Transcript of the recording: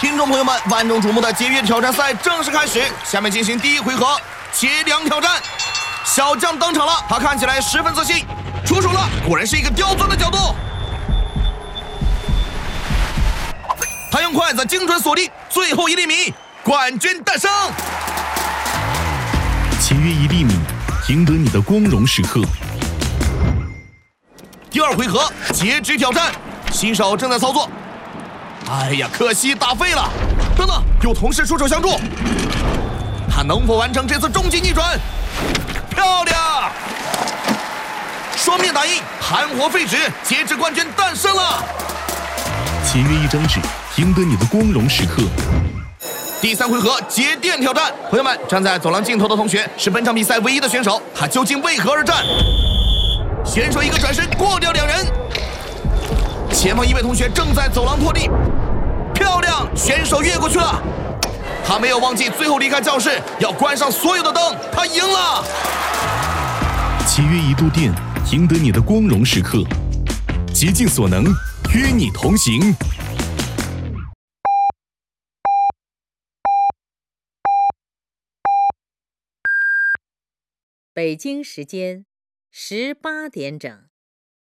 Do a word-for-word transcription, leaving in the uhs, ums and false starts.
听众朋友们，万众瞩目的节约挑战赛正式开始，下面进行第一回合节粮挑战。小将登场了，他看起来十分自信，出手了，果然是一个刁钻的角度。他用筷子精准锁定，最后一粒米，冠军诞生。 节约一粒米，赢得你的光荣时刻。 第二回合截肢挑战，新手正在操作。哎呀，可惜打废了！等等，有同事出手相助，他能否完成这次终极逆转？漂亮！双面打印，盘活废纸，截肢冠军诞生了！ 节约一张纸，赢得你的光荣时刻。 第三回合节电挑战，朋友们，站在走廊尽头的同学是本场比赛唯一的选手，他究竟为何而战？选手一个转身过掉两人，前方一位同学正在走廊拖地，漂亮，选手越过去了，他没有忘记最后离开教室要关上所有的灯，他赢了。 节约一度电，赢得你的光荣时刻，竭尽所能，与你同行。 北京时间十八点整。